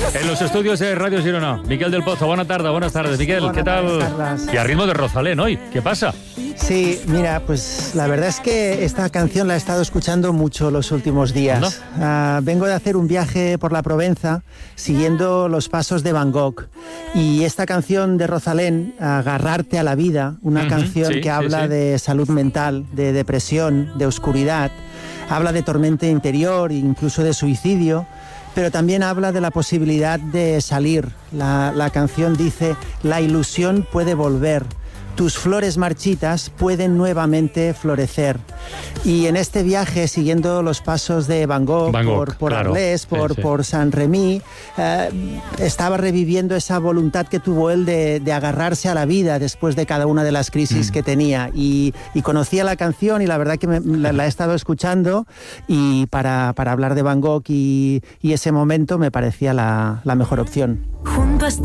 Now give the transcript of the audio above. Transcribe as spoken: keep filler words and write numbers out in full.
En los estudios de Radio Girona, Miquel del Pozo, buena tarde, buenas tardes. Miquel, Buenas ¿qué tal? tardes. Y a ritmo de Rosalén hoy, ¿qué pasa? Sí, mira, pues la verdad es que esta canción la he estado escuchando mucho los últimos días. Uh, vengo de hacer un viaje por la Provenza siguiendo los pasos de Van Gogh. Y esta canción de Rosalén, Agarrarte a la vida, una uh-huh, canción sí, que habla sí, sí. de salud mental, de depresión, de oscuridad, habla de tormenta interior, incluso de suicidio, pero también habla de la posibilidad de salir. La, la canción dice, la ilusión puede volver. Tus flores marchitas pueden nuevamente florecer. Y en este viaje, siguiendo los pasos de Van Gogh, Van Gogh, por, por claro. Arles, por, sí, sí. por Saint-Rémy, eh, estaba reviviendo esa voluntad que tuvo él de, de agarrarse a la vida después de cada una de las crisis mm. que tenía. Y, y conocía la canción y la verdad que me, la, la he estado escuchando y para, para hablar de Van Gogh y, y ese momento me parecía la, la mejor opción. Junto a esta